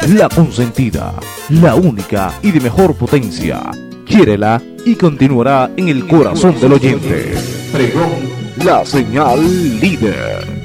La Consentida, la única y de mejor potencia. Quiérela y continuará en el corazón del oyente. Pregón, la señal líder.